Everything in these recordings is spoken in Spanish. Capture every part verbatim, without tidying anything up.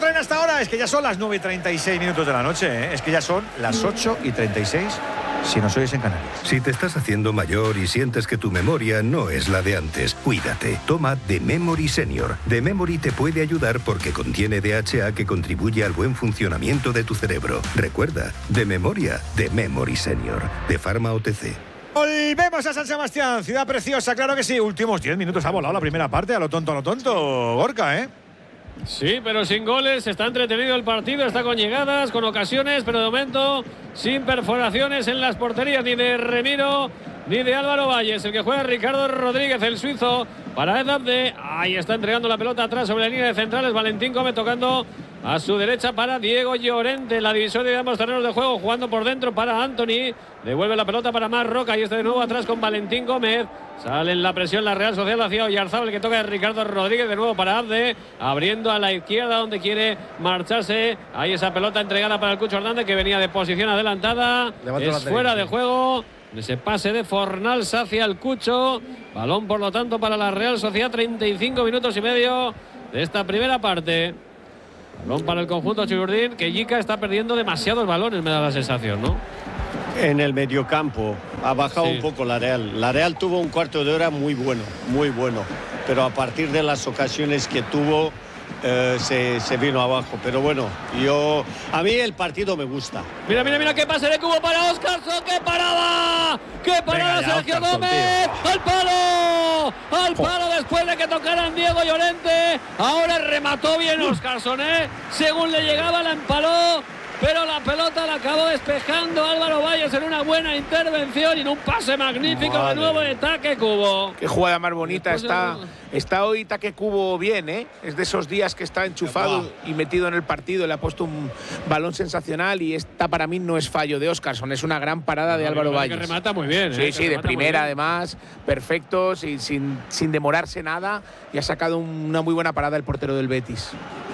traen hasta ahora? Es que ya son las nueve y treinta y seis minutos de la noche, ¿eh? Es que ya son las ocho y treinta y seis si nos oyes en Canarias. Si te estás haciendo mayor y sientes que tu memoria no es la de antes, cuídate. Toma The Memory Senior. The Memory te puede ayudar porque contiene D H A que contribuye al buen funcionamiento de tu cerebro. Recuerda, de memoria, The Memory Senior. De Pharma O T C. Volvemos a San Sebastián, ciudad preciosa, claro que sí. Últimos diez minutos ha volado la primera parte, a lo tonto, a lo tonto, Gorka, ¿eh? Sí, pero sin goles, está entretenido el partido, está con llegadas, con ocasiones, pero de momento sin perforaciones en las porterías ni de Remiro ni de Álvaro Valles. El que juega Ricardo Rodríguez, el suizo, para Ed Abde. Ahí está entregando la pelota atrás sobre la línea de centrales. Valentín Gómez tocando a su derecha para Diego Llorente. La división de ambos terrenos de juego, jugando por dentro para Anthony. Devuelve la pelota para Mar Roca y está de nuevo atrás con Valentín Gómez. Sale en la presión la Real Sociedad hacia Oyarzábal, que toca de Ricardo Rodríguez, de nuevo para Abde, abriendo a la izquierda donde quiere marcharse. Ahí esa pelota entregada para el Cucho Hernández, que venía de posición adelantada. Levanto es fuera de juego. Ese pase de Fornals hacia el Cucho. Balón, por lo tanto, para la Real Sociedad. treinta y cinco minutos y medio de esta primera parte. Balón para el conjunto Chiburdín, que Yica está perdiendo demasiados balones, me da la sensación, ¿no? En el mediocampo ha bajado sí. un poco la Real. La Real tuvo un cuarto de hora muy bueno, muy bueno. Pero a partir de las ocasiones que tuvo, eh, se, se vino abajo. Pero bueno, yo a mí el partido me gusta. Mira, mira, mira qué pase de cubo para Óscarson. ¡Qué parada! ¡Qué parada, Venga, Sergio Óscarson, Gómez! Tío. ¡Al palo! ¡Al palo! Oh. Después de que tocaran Diego Llorente. Ahora remató bien Óscarson, ¿eh? Según le llegaba, la empaló. Pero la pelota la acabó despejando Álvaro Valles en una buena intervención y en un pase magnífico. Madre. De nuevo de Taque Kubo. Qué jugada más bonita. Está, de... está hoy Taque Kubo bien, ¿eh? Es de esos días que está enchufado y metido en el partido. Le ha puesto un balón sensacional y esta para mí no es fallo de Óscarson. Es una gran parada de Álvaro Valles. Que remata muy bien. Sí, ¿eh? sí, de primera además. Perfecto, sin, sin, sin demorarse nada. Y ha sacado una muy buena parada el portero del Betis.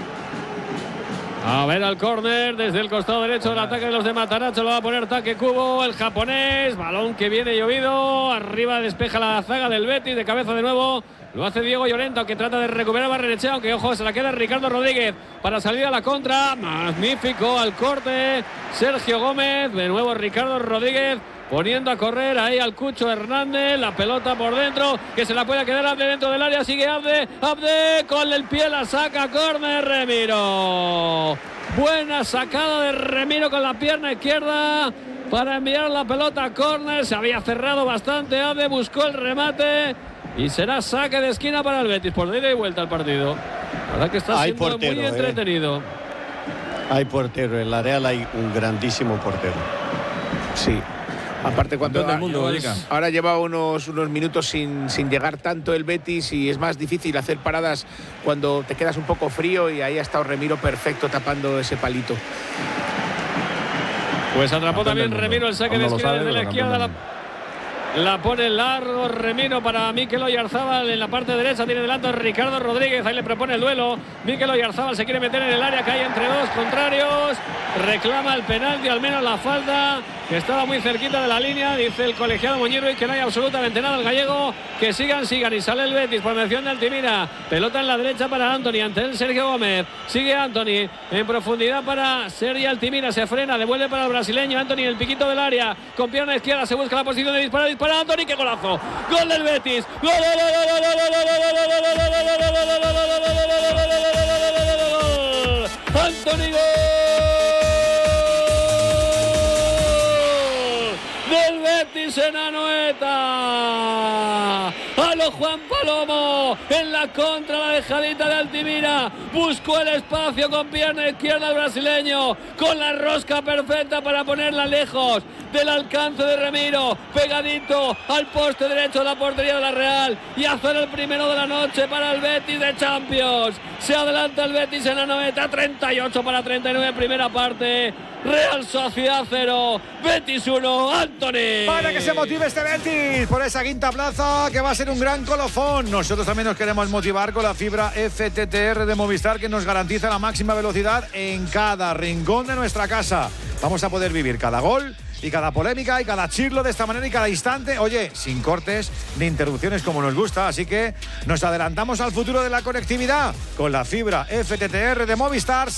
A ver al córner desde el costado derecho del ataque de los de Matarazzo. Lo va a poner Taque Kubo, el japonés. Balón que viene llovido. Arriba despeja la zaga del Betis. De cabeza de nuevo lo hace Diego Llorente, que trata de recuperar Barrenechea, aunque ojo, se la queda Ricardo Rodríguez para salir a la contra. Magnífico al corte Sergio Gómez. De nuevo Ricardo Rodríguez poniendo a correr ahí al Cucho Hernández. La pelota por dentro, que se la puede quedar Abde dentro del área. Sigue Abde, Abde con el pie la saca. Córner Remiro. Buena sacada de Remiro con la pierna izquierda para enviar la pelota a córner. Se había cerrado bastante Abde, buscó el remate y será saque de esquina para el Betis. Por ida y vuelta al partido. La verdad que está hay siendo portero, muy entretenido. Eh. Hay portero, en la Real hay un grandísimo portero. Sí. Aparte, cuando del mundo, lleva, ahora lleva unos, unos minutos sin, sin llegar tanto el Betis y es más difícil hacer paradas cuando te quedas un poco frío, y ahí ha estado Remiro perfecto tapando ese palito. Pues atrapó también Remiro el saque de esquina desde la izquierda. La, la pone largo Remiro para Mikel Oyarzábal en la parte derecha. Tiene delante a Ricardo Rodríguez. Ahí le propone el duelo. Mikel Oyarzábal se quiere meter en el área que hay entre dos contrarios. Reclama el penalti, al menos la falta, que estaba muy cerquita de la línea. Dice el colegiado Muñiz que no hay absolutamente nada. El gallego, que sigan, sigan. Y sale el Betis por mención de Altimira. Pelota en la derecha para Anthony. Ante él Sergio Gómez. Sigue Anthony en profundidad para Sergio Altimira. Se frena, devuelve para el brasileño. Anthony en el piquito del área. Con pierna izquierda se busca la posición de disparar. Dispara Anthony. ¡Qué golazo! ¡Gol del Betis! ¡Gol! ¡Anthony, gol! Del Betis en Anoeta. A lo Juan Palomo en la contra, la dejadita de Altimira. Buscó el espacio con pierna izquierda el brasileño, con la rosca perfecta para ponerla lejos del alcance de Remiro, pegadito al poste derecho de la portería de la Real, y hacer el primero de la noche para el Betis de Champions. Se adelanta el Betis en Anoeta, treinta y ocho para treinta y nueve, primera parte. Real Sociedad cero, Betis uno, Anthony. Para que se motive este Betis por esa quinta plaza, que va a ser un gran colofón. Nosotros también nos queremos motivar con la fibra F T T R de Movistar, que nos garantiza la máxima velocidad en cada rincón de nuestra casa. Vamos a poder vivir cada gol y cada polémica y cada chirlo de esta manera y cada instante, oye, sin cortes ni interrupciones, como nos gusta. Así que nos adelantamos al futuro de la conectividad con la fibra F T T R de Movistar.